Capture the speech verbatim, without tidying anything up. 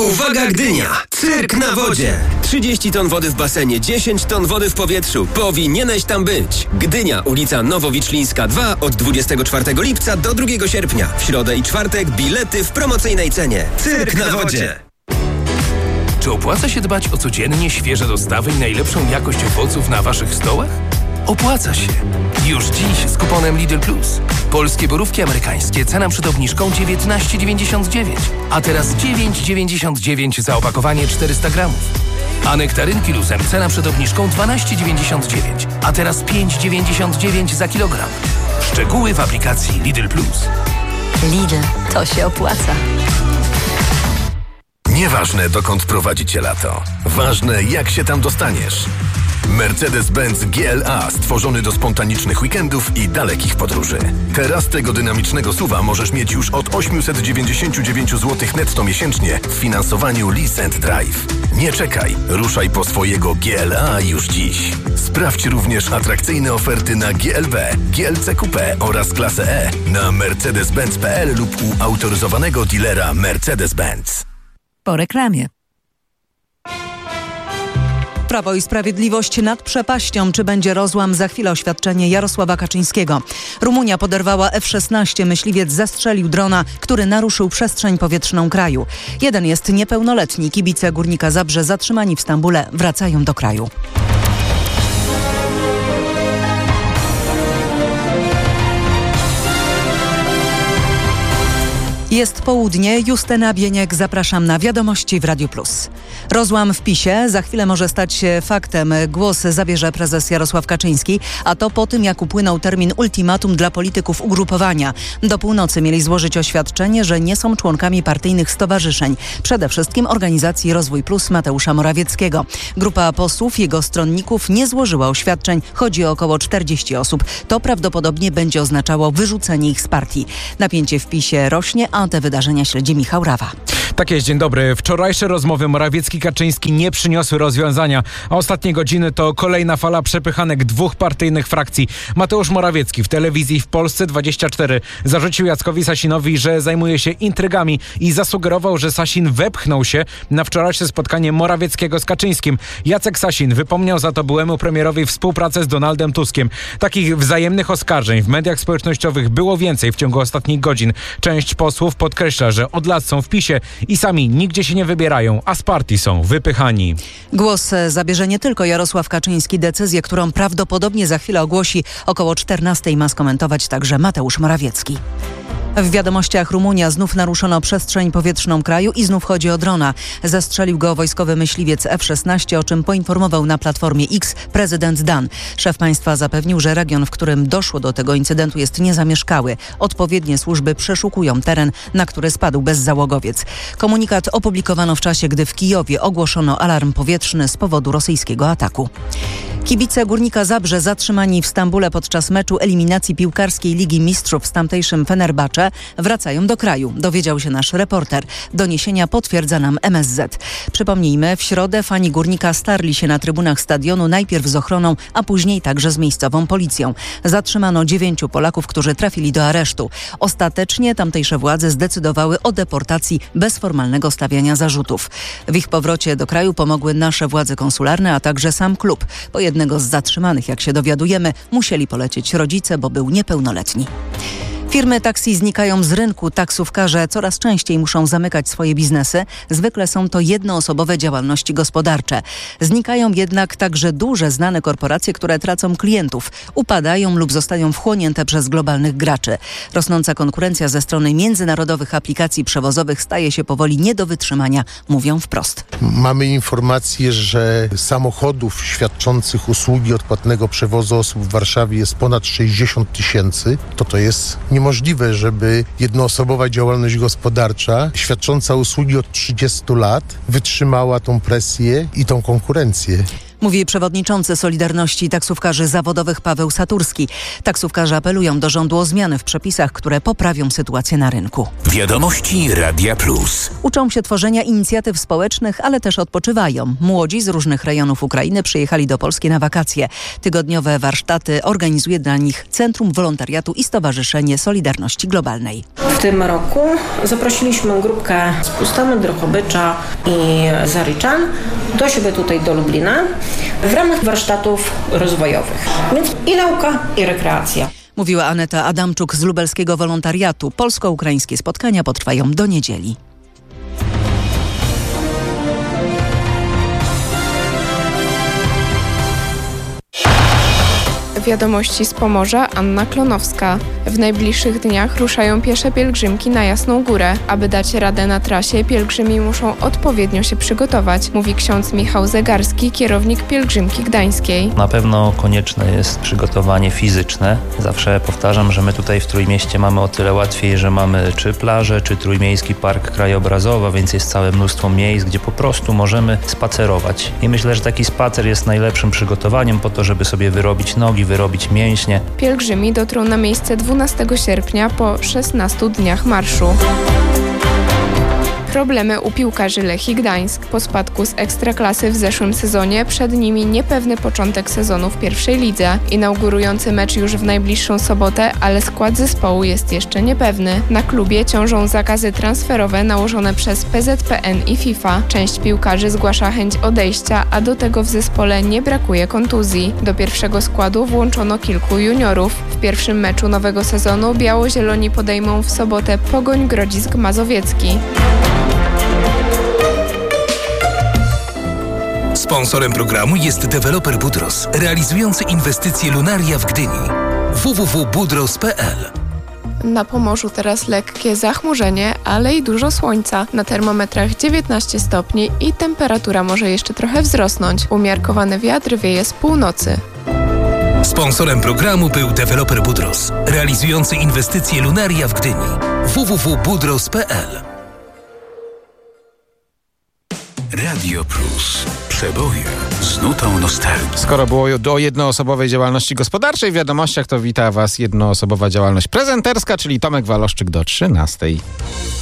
Uwaga Gdynia! Cyrk na wodzie! trzydzieści ton wody w basenie, dziesięć ton wody w powietrzu. Powinieneś tam być! Gdynia, ulica Nowowiczlińska dwa od dwudziestego czwartego lipca do drugiego sierpnia. W środę i czwartek bilety w promocyjnej cenie. Cyrk na wodzie! Czy opłaca się dbać o codziennie świeże dostawy i najlepszą jakość owoców na waszych stołach? Opłaca się! Już dziś z kuponem Lidl Plus. Polskie borówki amerykańskie, cena przed obniżką dziewiętnaście dziewięćdziesiąt dziewięć, a teraz dziewięć dziewięćdziesiąt dziewięć za opakowanie czterysta gramów. A nektarynki luzem, cena przed obniżką dwanaście dziewięćdziesiąt dziewięć, a teraz pięć dziewięćdziesiąt dziewięć za kilogram. Szczegóły w aplikacji Lidl Plus. Lidl, to się opłaca. Nieważne, dokąd prowadzi cię lato. Ważne, jak się tam dostaniesz. Mercedes-Benz G L A stworzony do spontanicznych weekendów i dalekich podróży. Teraz tego dynamicznego suwa możesz mieć już od osiemset dziewięćdziesiąt dziewięć złotych netto miesięcznie w finansowaniu Lease and Drive. Nie czekaj, ruszaj po swojego G L A już dziś. Sprawdź również atrakcyjne oferty na G L B, G L C Coupe oraz klasę E na mercedes benz kropka p l lub u autoryzowanego dealera Mercedes-Benz. Po reklamie. Prawo i Sprawiedliwość nad przepaścią. Czy będzie rozłam? Za chwilę oświadczenie Jarosława Kaczyńskiego. Rumunia poderwała F szesnaście. Myśliwiec zestrzelił drona, który naruszył przestrzeń powietrzną kraju. Jeden jest niepełnoletni. Kibice Górnika Zabrze zatrzymani w Stambule wracają do kraju. Jest południe, Justyna Bieniek, zapraszam na Wiadomości w Radiu Plus. Rozłam w PiSie za chwilę może stać się faktem. Głos zabierze prezes Jarosław Kaczyński, a to po tym, jak upłynął termin ultimatum dla polityków ugrupowania. Do północy mieli złożyć oświadczenie, że nie są członkami partyjnych stowarzyszeń, przede wszystkim organizacji Rozwój Plus Mateusza Morawieckiego. Grupa posłów, jego stronników nie złożyła oświadczeń, chodzi o około czterdzieści osób. To prawdopodobnie będzie oznaczało wyrzucenie ich z partii. Napięcie w PiSie rośnie, a te wydarzenia śledzi Michał Rawa. Tak jest, dzień dobry. Wczorajsze rozmowy Morawiecki-Kaczyński nie przyniosły rozwiązania, a ostatnie godziny to kolejna fala przepychanek dwóch partyjnych frakcji. Mateusz Morawiecki w telewizji w Polsce dwadzieścia cztery zarzucił Jackowi Sasinowi, że zajmuje się intrygami i zasugerował, że Sasin wepchnął się na wczorajsze spotkanie Morawieckiego z Kaczyńskim. Jacek Sasin wypomniał za to byłemu premierowi współpracę z Donaldem Tuskiem. Takich wzajemnych oskarżeń w mediach społecznościowych było więcej w ciągu ostatnich godzin. Część posłów podkreśla, że od lat są w PiSie i sami nigdzie się nie wybierają, a z partii są wypychani. Głos zabierze nie tylko Jarosław Kaczyński. Decyzję, którą prawdopodobnie za chwilę ogłosi około czternastej, ma skomentować także Mateusz Morawiecki. W wiadomościach Rumunia znów naruszono przestrzeń powietrzną kraju i znów chodzi o drona. Zestrzelił go wojskowy myśliwiec F szesnaście, o czym poinformował na Platformie X prezydent Dan. Szef państwa zapewnił, że region, w którym doszło do tego incydentu, jest niezamieszkały. Odpowiednie służby przeszukują teren, na który spadł bezzałogowiec. Komunikat opublikowano w czasie, gdy w Kijowie ogłoszono alarm powietrzny z powodu rosyjskiego ataku. Kibice Górnika Zabrze zatrzymani w Stambule podczas meczu eliminacji piłkarskiej Ligi Mistrzów z tamtejszym Fenerbahce wracają do kraju, dowiedział się nasz reporter. Doniesienia potwierdza nam M S Z. Przypomnijmy, w środę fani Górnika starli się na trybunach stadionu najpierw z ochroną, a później także z miejscową policją. Zatrzymano dziewięciu Polaków, którzy trafili do aresztu. Ostatecznie tamtejsze władze zdecydowały o deportacji bez formalnego stawiania zarzutów. W ich powrocie do kraju pomogły nasze władze konsularne, a także sam klub. Po jednego z zatrzymanych, jak się dowiadujemy, musieli polecieć rodzice, bo był niepełnoletni. Firmy taksi znikają z rynku. Taksówkarze coraz częściej muszą zamykać swoje biznesy. Zwykle są to jednoosobowe działalności gospodarcze. Znikają jednak także duże, znane korporacje, które tracą klientów, upadają lub zostają wchłonięte przez globalnych graczy. Rosnąca konkurencja ze strony międzynarodowych aplikacji przewozowych staje się powoli nie do wytrzymania, mówią wprost. Mamy informację, że samochodów świadczących usługi odpłatnego przewozu osób w Warszawie jest ponad sześćdziesiąt tysięcy. To to jest nie Niemożliwe, żeby jednoosobowa działalność gospodarcza świadcząca usługi od trzydziestu lat wytrzymała tą presję i tą konkurencję. Mówi przewodniczący Solidarności Taksówkarzy Zawodowych Paweł Saturski. Taksówkarze apelują do rządu o zmiany w przepisach, które poprawią sytuację na rynku. Wiadomości Radia Plus. Uczą się tworzenia inicjatyw społecznych, ale też odpoczywają. Młodzi z różnych rejonów Ukrainy przyjechali do Polski na wakacje. Tygodniowe warsztaty organizuje dla nich Centrum Wolontariatu i Stowarzyszenie Solidarności Globalnej. W tym roku zaprosiliśmy grupkę z Pustomy, Drohobycza i Zaryczan do siebie tutaj do Lublina w ramach warsztatów rozwojowych. Więc i nauka, i rekreacja. Mówiła Aneta Adamczuk z lubelskiego wolontariatu. Polsko-ukraińskie spotkania potrwają do niedzieli. Wiadomości z Pomorza, Anna Klonowska. W najbliższych dniach ruszają piesze pielgrzymki na Jasną Górę. Aby dać radę na trasie, pielgrzymi muszą odpowiednio się przygotować, mówi ksiądz Michał Zegarski, kierownik pielgrzymki gdańskiej. Na pewno konieczne jest przygotowanie fizyczne. Zawsze powtarzam, że my tutaj w Trójmieście mamy o tyle łatwiej, że mamy czy plażę, czy Trójmiejski Park Krajobrazowy, a więc jest całe mnóstwo miejsc, gdzie po prostu możemy spacerować. I myślę, że taki spacer jest najlepszym przygotowaniem po to, żeby sobie wyrobić nogi, wyrobić mięśnie. Pielgrzymi dotrą na miejsce dwunastego sierpnia po szesnastu dniach marszu. Problemy u piłkarzy Lechii Gdańsk. Po spadku z Ekstraklasy w zeszłym sezonie przed nimi niepewny początek sezonu w pierwszej lidze. Inaugurujący mecz już w najbliższą sobotę, ale skład zespołu jest jeszcze niepewny. Na klubie ciążą zakazy transferowe nałożone przez P Z P N i FIFA. Część piłkarzy zgłasza chęć odejścia, a do tego w zespole nie brakuje kontuzji. Do pierwszego składu włączono kilku juniorów. W pierwszym meczu nowego sezonu biało-zieloni podejmą w sobotę Pogoń Grodzisk Mazowiecki. Sponsorem programu jest deweloper Budros, realizujący inwestycje Lunaria w Gdyni. w w w kropka budros kropka p l. Na Pomorzu teraz lekkie zachmurzenie, ale i dużo słońca. Na termometrach dziewiętnaście stopni i temperatura może jeszcze trochę wzrosnąć. Umiarkowany wiatr wieje z północy. Sponsorem programu był deweloper Budros, realizujący inwestycje Lunaria w Gdyni. w w w kropka budros kropka p l. Radio Plus. Przeboje z nutą nostalgii. Skoro było do jednoosobowej działalności gospodarczej w wiadomościach, to wita Was jednoosobowa działalność prezenterska, czyli Tomek Waloszczyk do trzynastej.